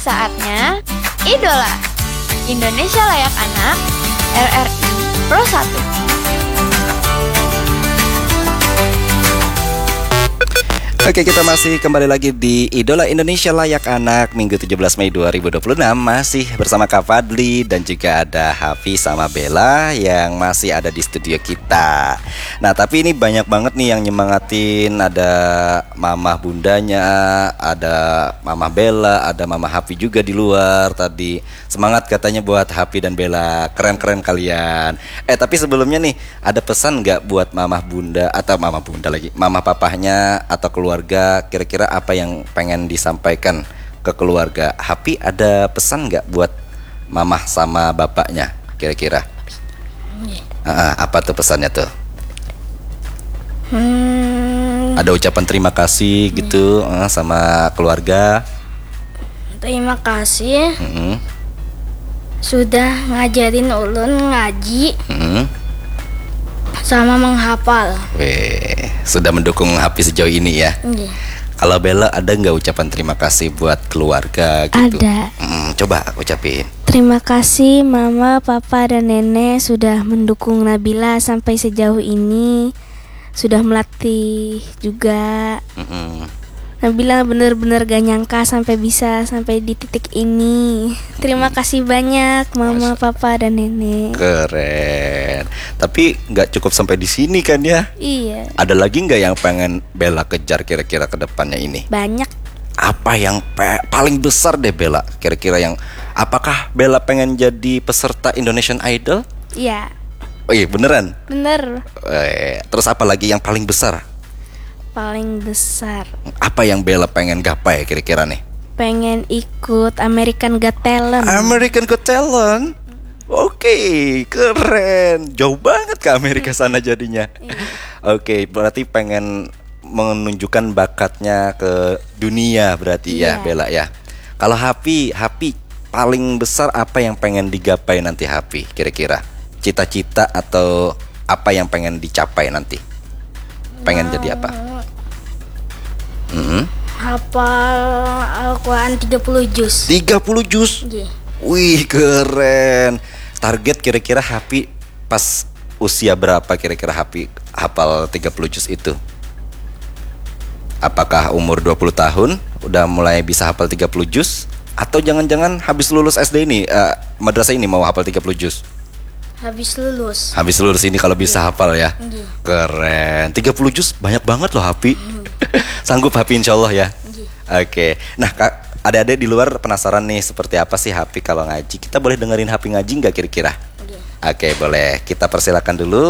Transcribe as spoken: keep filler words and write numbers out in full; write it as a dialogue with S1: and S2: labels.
S1: saatnya Idola Indonesia Layak Anak R R I Pro satu.
S2: Oke, kita masih kembali lagi di Idola Indonesia Layak Anak Minggu tujuh belas Mei dua ribu dua puluh enam. Masih bersama Kak Fadli dan juga ada Hafiz sama Bella yang masih ada di studio kita. Nah, tapi ini banyak banget nih yang nyemangatin. Ada mamah bundanya, ada mamah Bella, ada mamah Hafi juga di luar tadi. Semangat katanya buat Hafi dan Bella. Keren-keren kalian. Eh, tapi sebelumnya nih, ada pesan gak buat mamah bunda atau mamah bunda lagi, mamah papahnya atau keluarga? Keluarga, kira-kira apa yang pengen disampaikan ke keluarga? Happy, ada pesan nggak buat mamah sama bapaknya kira-kira? Uh, apa tuh pesannya tuh? Hmm. Ada ucapan terima kasih gitu uh, sama keluarga?
S3: Terima kasih
S2: hmm.
S3: sudah ngajarin ulun ngaji
S2: hmm.
S3: sama menghafal.
S2: Weh, sudah mendukung Hafi sejauh ini ya.
S3: Iya.
S2: Kalau Bella, ada nggak ucapan terima kasih buat keluarga gitu?
S3: Ada.
S2: Hmm, coba ucapin.
S3: Terima kasih mama, papa, dan nenek sudah mendukung Nabila sampai sejauh ini. Sudah melatih juga.
S2: Mm-mm.
S3: Nabila bener-bener gak nyangka sampai bisa sampai di titik ini. Terima kasih banyak mama,
S2: Mas...
S3: papa, dan nenek.
S2: Keren. Tapi nggak cukup sampai di sini kan ya?
S3: Iya.
S2: Ada lagi nggak yang pengen Bella kejar kira-kira ke depannya ini?
S3: Banyak.
S2: Apa yang pe- paling besar deh Bella? Kira-kira yang, apakah Bella pengen jadi peserta Indonesian Idol?
S3: Iya.
S2: Oh iya, beneran?
S3: Bener.
S2: Eh, terus apa lagi yang paling besar?
S3: Paling besar.
S2: Apa yang Bella pengen gapai kira-kira nih?
S3: Pengen ikut American Got Talent.
S2: American Got Talent? Oke, keren. Jauh banget ke Amerika sana jadinya. Oke, berarti pengen menunjukkan bakatnya ke dunia berarti ya,
S3: Iya.
S2: Bella ya. Kalau Happy, Happy paling besar apa yang pengen digapai nanti Happy kira-kira? Cita-cita atau apa yang pengen dicapai nanti? Pengen jadi apa? Mm-hmm.
S3: Hafal Al-Quran tiga puluh juz.
S2: tiga puluh juz?
S3: Iya.
S2: Wih, keren. Target kira-kira Happy pas usia berapa kira-kira Happy hafal tiga puluh juz itu? Apakah umur dua puluh tahun udah mulai bisa hafal tiga puluh juz? Atau jangan-jangan habis lulus S D ini, uh, madrasah ini mau hafal tiga puluh juz?
S3: Habis lulus.
S2: Habis lulus ini kalau bisa
S3: Iya.
S2: hafal ya.
S3: Iya.
S2: Keren. tiga puluh juz banyak banget loh Happy. Sanggup Happy insyaallah ya.
S3: Iya.
S2: Oke. Nah, Kak, adik-adik di luar penasaran nih seperti apa sih Happy kalau ngaji? Kita boleh dengerin Happy ngaji nggak kira-kira?
S3: Iya.
S2: Oke, boleh. Kita persilakan dulu.